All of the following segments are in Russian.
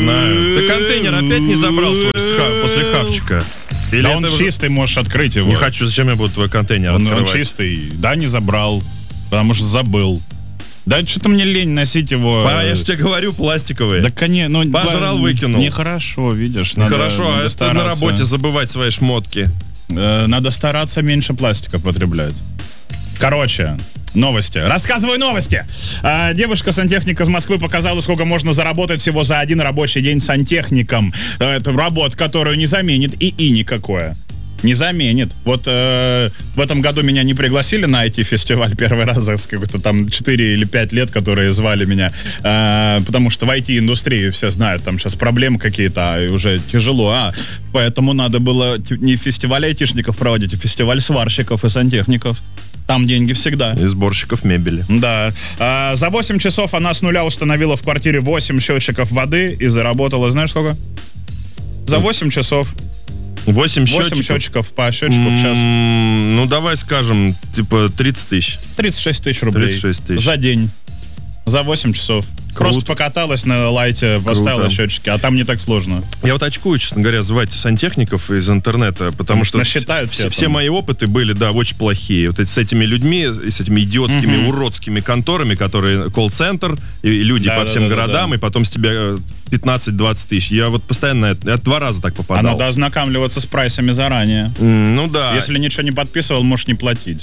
знаю. Ты контейнер опять не забрал свой после хавчика? Или да он чистый, можешь открыть его. Не хочу, зачем я буду твой контейнер открывать? Он чистый, да, не забрал, потому что забыл. Да что-то мне лень носить его. Я же тебе говорю, пластиковые. Да, конечно. Ну, пожрал, выкинул. Нехорошо, видишь. Нехорошо, а это на работе забывать свои шмотки. Надо стараться меньше пластика потреблять. Короче, новости. Рассказываю новости. Девушка-сантехник из Москвы показала, сколько можно заработать всего за один рабочий день сантехником. Это работа, которую не заменит ИИ никакое. Не заменит. Вот в этом году меня не пригласили на IT-фестиваль первый раз за какое-то там 4 или 5 лет, которые звали меня, потому что в IT-индустрии все знают, там сейчас проблемы какие-то, и уже тяжело, поэтому надо было не фестиваль айтишников проводить, а фестиваль сварщиков и сантехников. Там деньги всегда. И сборщиков мебели. Да. За 8 часов она с нуля установила в квартире 8 счетчиков воды и заработала, знаешь сколько? За 8 часов. 8 счетчиков по счетчику в час. Ну, давай скажем, типа 30 тысяч. 36 тысяч рублей. 36 тысяч. За день. За 8 часов. Круто. Просто покаталась на лайте, поставила счетчики, а там не так сложно. Я вот очкую, честно говоря, звать сантехников из интернета, потому что все мои опыты были, да, очень плохие. Вот с этими людьми, с этими идиотскими, уродскими конторами, которые колл-центр, и люди по всем городам, и потом с тебя 15-20 тысяч. Я вот постоянно, я 2 раза так попадал. А надо ознакомливаться с прайсами заранее. Ну да. Если ничего не подписывал, можешь не платить.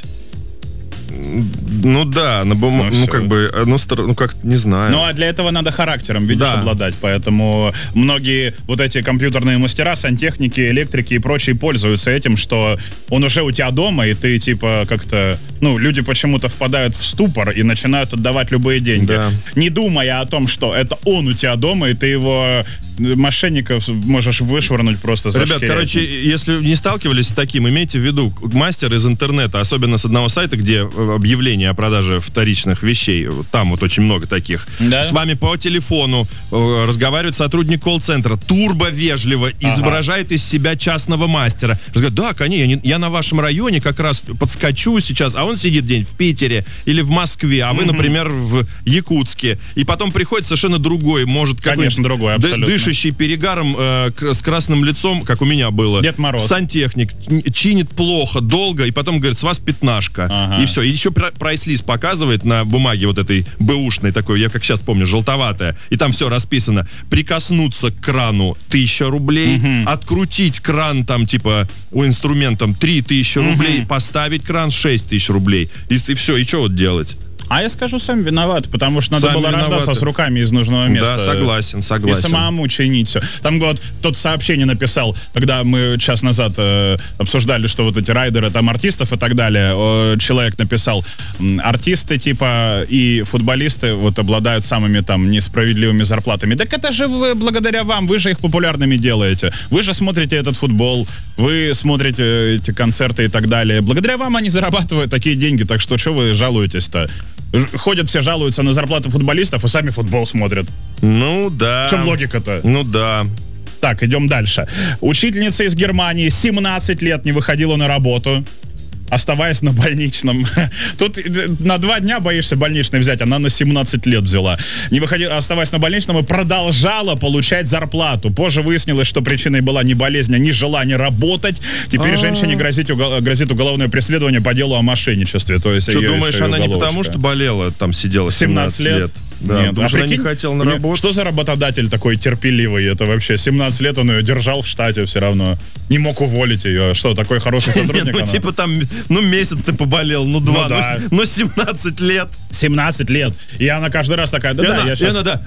Ну да, на бумаге, ну как бы, ну как, не знаю. Ну а для этого надо характером, видишь, обладать, поэтому многие вот эти компьютерные мастера, сантехники, электрики и прочие пользуются этим, что он уже у тебя дома, и ты типа как-то, ну, люди почему-то впадают в ступор и начинают отдавать любые деньги, не думая о том, что это он у тебя дома, и ты его, мошенников, можешь вышвырнуть просто за Ребят, короче, если не сталкивались с таким, имейте в виду, мастер из интернета, особенно с одного сайта, где объявление о продаже вторичных вещей, там вот очень много таких, с вами по телефону разговаривает сотрудник колл-центра, турбо-вежливо изображает из себя частного мастера. Говорит, да, конечно, я на вашем районе как раз подскочу сейчас, а он сидит где-нибудь в Питере или в Москве, а вы, например, в Якутске. И потом приходит совершенно другой, может, конечно, другой, абсолютно. Дышащий перегаром, с красным лицом, как у меня было. Дед Мороз. Сантехник чинит плохо, долго, и потом говорит, с вас 15. И все. И еще прайс-лист показывает на бумаге вот этой бэушной такой, я как сейчас помню, желтоватая, и там все расписано. Прикоснуться к крану 1000 рублей, открутить кран там типа у инструментом 3000 рублей, поставить кран 6000 рублей. И все, и что вот делать? А я скажу, сам виноват, потому что надо было рождаться с руками из нужного места. Да, согласен. И самому чинить все. Там вот тот сообщение написал, когда мы час назад обсуждали, что вот эти райдеры, там артистов и так далее, человек написал, артисты типа и футболисты вот обладают самыми там несправедливыми зарплатами. Так это же вы, благодаря вам, вы же их популярными делаете. Вы же смотрите этот футбол, вы смотрите эти концерты и так далее. Благодаря вам они зарабатывают такие деньги, так что вы жалуетесь-то? Ходят все, жалуются на зарплаты футболистов, и сами футбол смотрят. Ну да. В чем логика-то? Ну да. Так, идем дальше. Учительница из Германии 17 лет не выходила на работу, оставаясь на больничном. Тут на 2 дня боишься больничный взять, она на 17 лет взяла. Не выходила, оставаясь на больничном, и продолжала получать зарплату. Позже выяснилось, что причиной была не болезнь, а нежелание работать. Теперь женщине грозит уголовное преследование по делу о мошенничестве. То есть, что думаешь, она не потому, что болела, там сидела 17 лет? Да, нет, потому что она не хотела на работу. Что за работодатель такой терпеливый? Это вообще 17 лет он ее держал в штате все равно. Не мог уволить ее. Что, такой хороший сотрудник? Ну, типа там, месяц ты поболел, 2, но 17 лет. 17 лет. И она каждый раз такая, я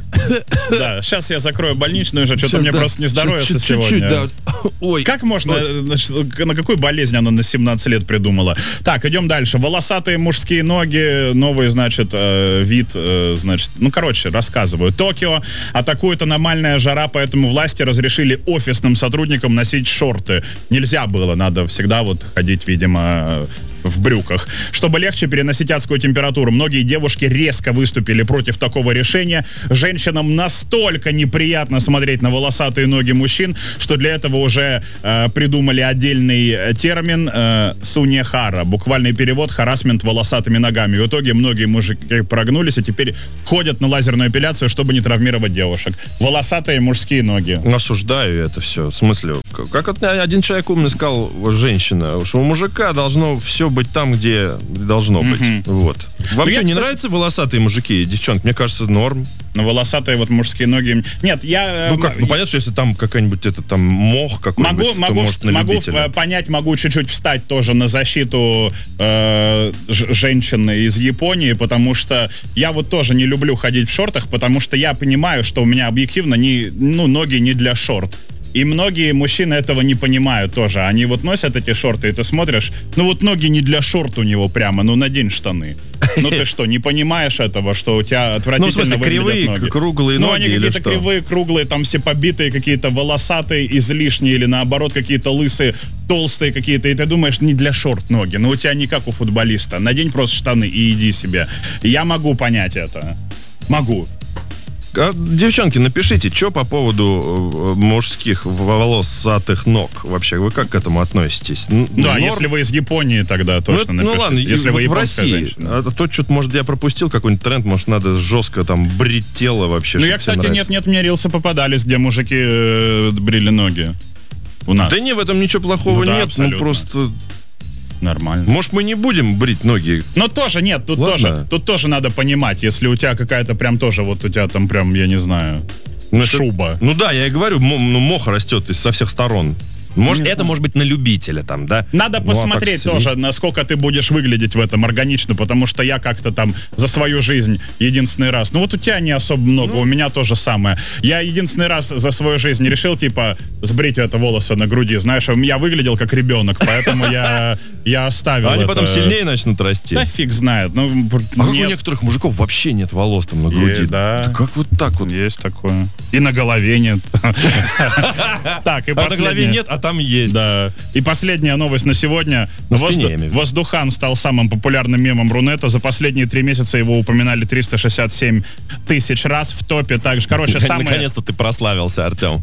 сейчас я закрою больничную уже, что-то мне просто не здоровится сегодня. Ой. Как можно, на какую болезнь она на 17 лет придумала? Так, идем дальше. Волосатые мужские ноги, новый, значит, вид, значит, рассказываю. Токио атакует аномальная жара, поэтому власти разрешили офисным сотрудникам носить шорты. Нельзя было, надо всегда вот ходить, видимо, в брюках. Чтобы легче переносить адскую температуру, многие девушки резко выступили против такого решения. Женщинам настолько неприятно смотреть на волосатые ноги мужчин, что для этого уже придумали отдельный термин суньехара. Буквальный перевод — харассмент волосатыми ногами. В итоге многие мужики прогнулись и теперь ходят на лазерную эпиляцию, чтобы не травмировать девушек. Волосатые мужские ноги. Осуждаю это все. В смысле, как один человек умный сказал, женщина, что у мужика должно все быть там, где должно быть. Вот. Вам что, не нравятся волосатые мужики, девчонки? Мне кажется, норм. Но волосатые вот мужские ноги... Нет, я... Ну как, понятно, что если там какая-нибудь там мох какой-нибудь, могу понять, могу чуть-чуть встать тоже на защиту женщины из Японии, потому что я вот тоже не люблю ходить в шортах, потому что я понимаю, что у меня объективно ноги не для шорт. И многие мужчины этого не понимают тоже. Они вот носят эти шорты, и ты смотришь, вот ноги не для шорт у него прямо, надень штаны. Ты что, не понимаешь этого, что у тебя отвратительно в смысле, выглядят кривые, ноги? круглые ноги они какие-то кривые, круглые, там все побитые, какие-то волосатые, излишние, или наоборот, какие-то лысые, толстые какие-то, и ты думаешь, не для шорт ноги. У тебя не как у футболиста. Надень просто штаны и иди себе. Я могу понять это. Могу. Девчонки, напишите, что по поводу мужских волосатых ног вообще. Вы как к этому относитесь? Да, если вы из Японии, тогда точно напишите. Ладно, если вы в России. Женщина. А то что-то, может, я пропустил какой-нибудь тренд, может, надо жестко там брить тело вообще. Я, кстати, мне рилсы попадались, где мужики брили ноги. У нас. Да в этом ничего плохого нет, абсолютно. Просто... Нормально. Может, мы не будем брить ноги? Но тоже нет, тут тоже надо понимать, если у тебя какая-то прям тоже, вот у тебя там прям, я не знаю, шуба. Да, я и говорю, мох растет со всех сторон. Это может быть на любителя там, да? Надо посмотреть тоже, насколько ты будешь выглядеть в этом органично, потому что я как-то там за свою жизнь единственный раз, у тебя не особо много, у меня то же самое. Я единственный раз за свою жизнь решил, сбрить это волосы на груди, знаешь, я выглядел как ребенок, поэтому я оставил Они это. потом сильнее начнут расти. Да фиг знает. Как у некоторых мужиков вообще нет волос там на груди. Да. Как вот так вот? Есть такое. И на голове нет. Так, и на голове нет, а там есть. Да. И последняя новость на сегодня. Воздухан стал самым популярным мемом Рунета. За последние 3 месяца его упоминали 367 тысяч раз в топе. Также, наконец-то ты прославился, Артем.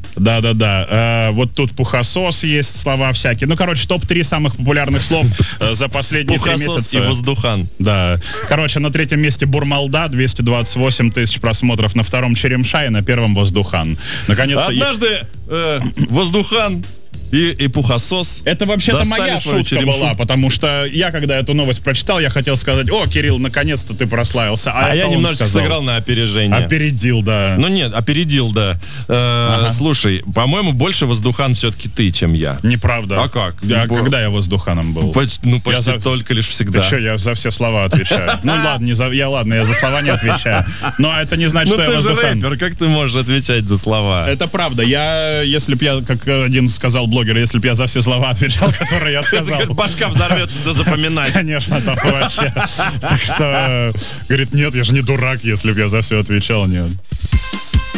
Да. Вот тут пухосос есть, слова всякие. Топ-3 самых популярных слов за последние 3 месяца. Пухосос и воздухан. Да. На 3-м месте Бурмалда, 228 тысяч просмотров. На 2-м Черемша и на 1-м Воздухан. Наконец-то... Однажды Воздухан и пухосос. Это вообще-то моя шутка была, потому что я, когда эту новость прочитал, я хотел сказать: о, Кирилл, наконец-то ты прославился. А я немножечко сыграл на опережение. Опередил, да. Опередил, да. Слушай, по-моему, больше воздухан все-таки ты, чем я. Неправда. А как? Когда я воздуханом был? Почти только лишь всегда. Ты что, я за все слова отвечаю. Ладно, я за слова не отвечаю. Но это не значит, что я воздухан. Ты же рэпер, как ты можешь отвечать за слова? Это правда. Если б я, как один сказал блогер, если бы я за все слова отвечал, которые я сказал. Башка взорвется, все запоминать. Конечно, там вообще. Так что, говорит, нет, я же не дурак, если бы я за все отвечал, нет.